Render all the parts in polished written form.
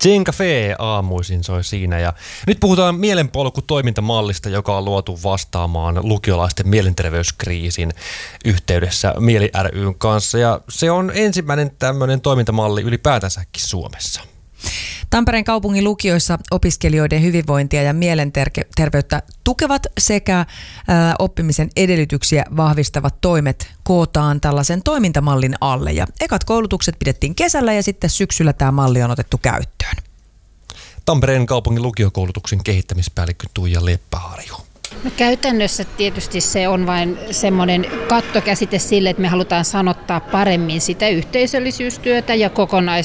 Zen Cafe aamuisin soi siinä ja nyt puhutaan mielenpolkutoimintamallista, joka on luotu vastaamaan lukiolaisten mielenterveyskriisin yhteydessä Mieli ry:n kanssa ja se on ensimmäinen tämmöinen toimintamalli ylipäätänsäkin Suomessa. Tampereen kaupungin lukioissa opiskelijoiden hyvinvointia ja mielenterveyttä tukevat sekä oppimisen edellytyksiä vahvistavat toimet kootaan tällaisen toimintamallin alle. Ja ekat koulutukset pidettiin kesällä ja sitten syksyllä tämä malli on otettu käyttöön. Tampereen kaupungin lukiokoulutuksen kehittämispäällikkö Tuija Leppäharju. No käytännössä tietysti se on vain semmoinen kattokäsite sille, että me halutaan sanottaa paremmin sitä yhteisöllisyystyötä ja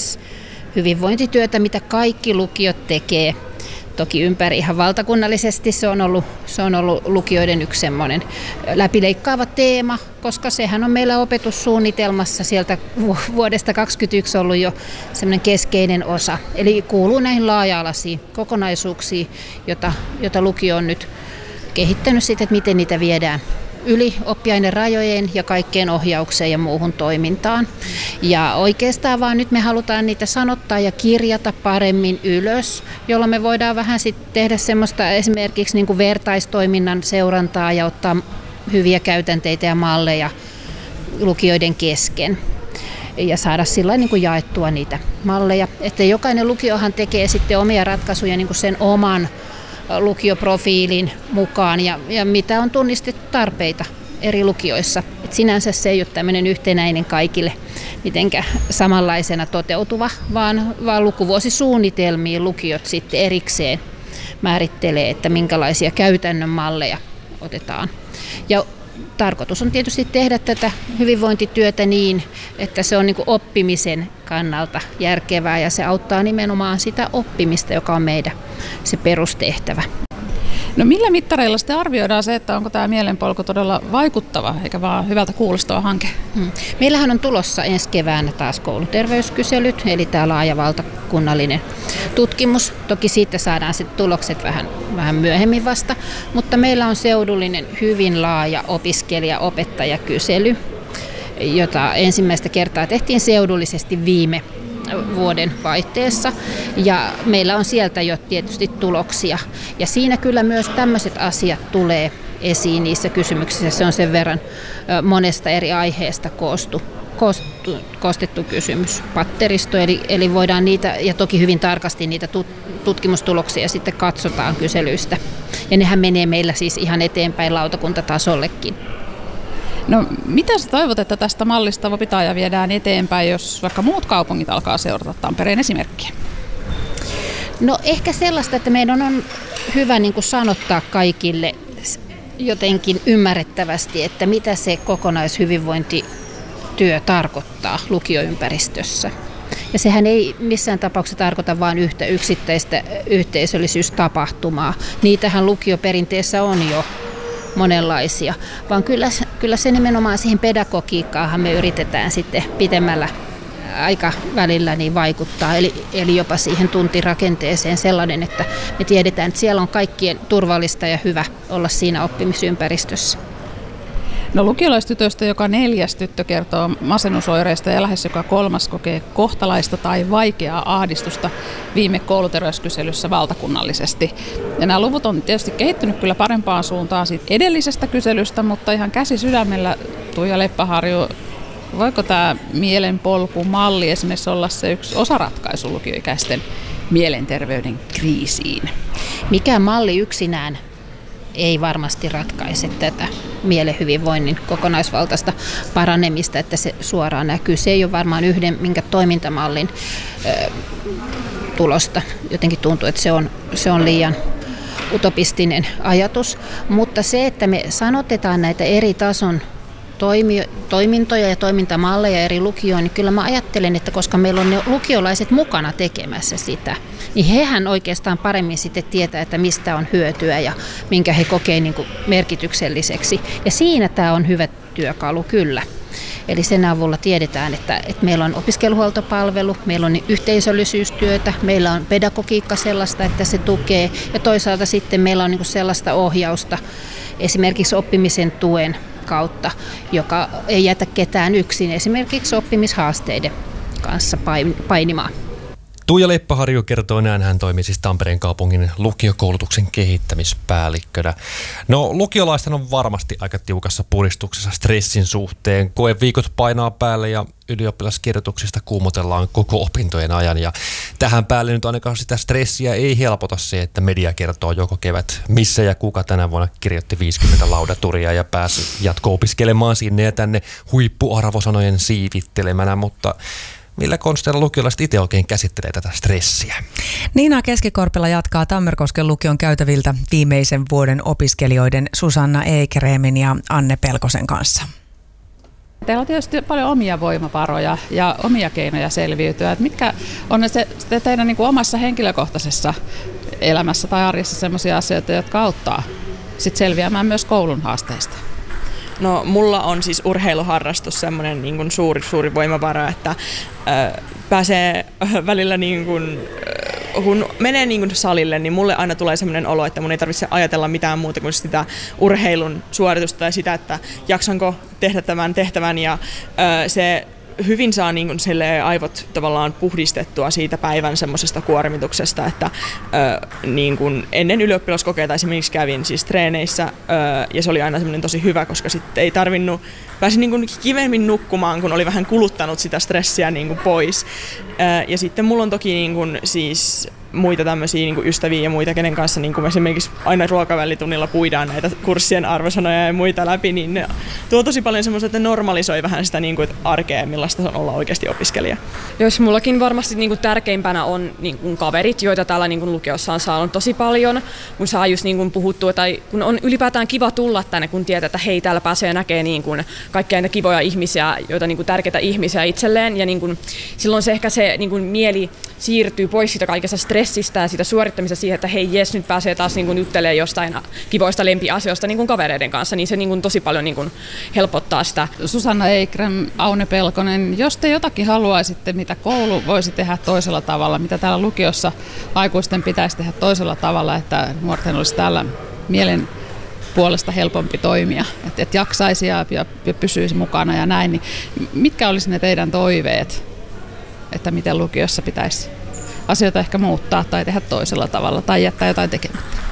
hyvinvointityötä, mitä kaikki lukiot tekee. Toki ympäri ihan valtakunnallisesti se on ollut lukioiden yksi semmoinen läpileikkaava teema, koska sehän on meillä opetussuunnitelmassa sieltä vuodesta 2021 ollut jo semmoinen keskeinen osa. Eli kuuluu näihin laaja-alaisiin kokonaisuuksiin, jota lukio on nyt kehittänyt siitä, että miten niitä viedään yli oppiainerajojen ja kaikkeen ohjaukseen ja muuhun toimintaan. Ja oikeastaan vaan nyt me halutaan niitä sanottaa ja kirjata paremmin ylös, jolloin me voidaan vähän sitten tehdä semmoista esimerkiksi niin kuin vertaistoiminnan seurantaa ja ottaa hyviä käytänteitä ja malleja lukioiden kesken. Ja saada sillä niin kuin jaettua niitä malleja. Että jokainen lukiohan tekee sitten omia ratkaisuja niin kuin sen oman lukioprofiilin mukaan ja mitä on tunnistettu tarpeita eri lukioissa. Et sinänsä se ei ole tämmöinen yhtenäinen kaikille mitenkä samanlaisena toteutuva, vaan lukuvuosisuunnitelmiin lukiot sitten erikseen määrittelee, että minkälaisia käytännön malleja otetaan. Ja tarkoitus on tietysti tehdä tätä hyvinvointityötä niin, että se on niin kuin oppimisen kannalta järkevää ja se auttaa nimenomaan sitä oppimista, joka on meidän se perustehtävä. No millä mittareilla sitten arvioidaan se, että onko tämä mielenpolku todella vaikuttava eikä vaan hyvältä kuulostava hanke? Meillähän on tulossa ensi keväänä taas kouluterveyskyselyt, eli tämä laaja valtakunnallinen tutkimus. Toki siitä saadaan sitten tulokset vähän myöhemmin vasta, mutta meillä on seudullinen hyvin laaja opiskelija-opettajakysely, jota ensimmäistä kertaa tehtiin seudullisesti viime vuoden vaihteessa ja meillä on sieltä jo tietysti tuloksia ja siinä kyllä myös tämmöiset asiat tulee esiin niissä kysymyksissä. Se on sen verran monesta eri aiheesta koostettu kysymyspatteristo, eli voidaan niitä ja toki hyvin tarkasti niitä tutkimustuloksia sitten katsotaan kyselyistä ja nehän menee meillä siis ihan eteenpäin lautakuntatasollekin. No mitä sä toivot, että tästä mallista opitaan ja viedään eteenpäin, jos vaikka muut kaupungit alkaa seurata Tampereen esimerkkiä? No ehkä sellaista, että meidän on hyvä niin kuin sanottaa kaikille jotenkin ymmärrettävästi, että mitä se kokonaishyvinvointityö tarkoittaa lukioympäristössä. Ja sehän ei missään tapauksessa tarkoita vain yhtä yksittäistä yhteisöllisyystapahtumaa. Niitähän lukioperinteessä on jo monenlaisia, vaan kyllä se nimenomaan siihen pedagogiikkaahan me yritetään sitten pitemmällä aikavälillä niin vaikuttaa, eli jopa siihen tuntirakenteeseen sellainen, että me tiedetään, että siellä on kaikkien turvallista ja hyvä olla siinä oppimisympäristössä. No lukiolaistytöistä joka 4. tyttö kertoo masennusoireista ja lähes joka 3. kokee kohtalaista tai vaikeaa ahdistusta viime kouluterveyskyselyssä valtakunnallisesti. Ja nämä luvut on tietysti kehittynyt kyllä parempaan suuntaan siitä edellisestä kyselystä, mutta ihan käsi sydämellä, Tuija Leppäharju, voiko tämä mielenpolkumalli esimerkiksi olla se yksi osaratkaisu lukioikäisten mielenterveyden kriisiin? Mikään malli yksinään ei varmasti ratkaise tätä mielen hyvinvoinnin kokonaisvaltaista paranemista, että se suoraan näkyy. Se ei ole varmaan yhden minkä toimintamallin tulosta. Jotenkin tuntuu, että se on liian utopistinen ajatus, mutta se, että me sanotetaan näitä eri tason toimintoja ja toimintamalleja eri lukioon, niin kyllä mä ajattelen, että koska meillä on ne lukiolaiset mukana tekemässä sitä, niin hehän oikeastaan paremmin sitten tietää, että mistä on hyötyä ja minkä he kokee niin kuin merkitykselliseksi. Ja siinä tämä on hyvä työkalu kyllä. Eli sen avulla tiedetään, että meillä on opiskeluhuoltopalvelu, meillä on yhteisöllisyystyötä, meillä on pedagogiikka sellaista, että se tukee ja toisaalta sitten meillä on niin kuin sellaista ohjausta esimerkiksi oppimisen tuen kautta, joka ei jätä ketään yksin esimerkiksi oppimishaasteiden kanssa painimaan. Tuija Leppäharju kertoo näin, hän toimii siis Tampereen kaupungin lukiokoulutuksen kehittämispäällikkönä. No lukiolaisten on varmasti aika tiukassa puristuksessa stressin suhteen. Koeviikot painaa päälle ja ylioppilaskirjoituksista kuumotellaan koko opintojen ajan. Ja tähän päälle nyt ainakaan sitä stressiä ei helpota se, että media kertoo joko kevät missä ja kuka tänä vuonna kirjoitti 50 laudaturia ja pääsi jatko-opiskelemaan sinne ja tänne huippuarvosanojen siivittelemänä, mutta millä konsteilla lukiolaiset itse oikein käsittelee tätä stressiä? Niina Keskikorpela jatkaa Tammerkosken lukion käytäviltä viimeisen vuoden opiskelijoiden Susanna Eikereemin ja Anne Pelkosen kanssa. Teillä on tietysti paljon omia voimavaroja ja omia keinoja selviytyä. Mitkä on se teidän niin kuin omassa henkilökohtaisessa elämässä tai arjessa sellaisia asioita, jotka auttaa sit selviämään myös koulun haasteista? No mulla on siis urheiluharrastus semmoinen niin kuin suuri voimavara, että pääsee välillä niin kuin, kun menee niin kuin salille, niin mulle aina tulee semmoinen olo, että mun ei tarvitse ajatella mitään muuta kuin sitä urheilun suoritusta ja sitä, että jaksanko tehdä tämän tehtävän ja se hyvin saa niin kuin aivot tavallaan puhdistettua siitä päivän semmoisesta kuormituksesta, että niin kuin ennen ylioppilaskokeita esimerkiksi kävin siis treeneissä ja se oli aina semmoinen tosi hyvä, koska sitten ei tarvinnut, pääsi niin kuin kivemmin nukkumaan, kun oli vähän kuluttanut sitä stressiä niin kuin pois. Ja sitten mulla on toki niin kuin siis muita tämmöisiä niin kuin ystäviä ja muita, kenen kanssa niin kuin esimerkiksi aina ruokavälitunnilla puidaan näitä kurssien arvosanoja ja muita läpi, niin ne tuo tosi paljon semmoista, että normalisoi vähän sitä niin kuin arkea, millaista on olla oikeasti opiskelija. Jos mullakin varmasti niin kuin tärkeimpänä on niin kuin kaverit, joita täällä niin kuin lukiossa on saanut tosi paljon, kun saa just niin kuin puhuttua, tai kun on ylipäätään kiva tulla tänne, kun tietää, että hei, täällä pääsee näkemään niin kuin kaikkia näitä kivoja ihmisiä, joita niin kuin tärkeitä ihmisiä itselleen, ja niin kuin, silloin se ehkä se niin kuin mieli siirtyy pois siitä kaikesta stressistä ja siitä suorittamisesta siihen, että hei jes, nyt pääsee taas niin kuin juttelemaan jostain kivoista lempiasioista niin kuin kavereiden kanssa, niin se niin kuin tosi paljon niin kuin helpottaa sitä. Susanna Eikrem, Aune Pelkonen, jos te jotakin haluaisitte, mitä koulu voisi tehdä toisella tavalla, mitä täällä lukiossa aikuisten pitäisi tehdä toisella tavalla, että nuorten olisi täällä mielen puolesta helpompi toimia, että jaksaisi ja pysyisi mukana ja näin, niin mitkä olisi ne teidän toiveet, että miten lukiossa pitäisi asioita ehkä muuttaa tai tehdä toisella tavalla tai jättää jotain tekemättä?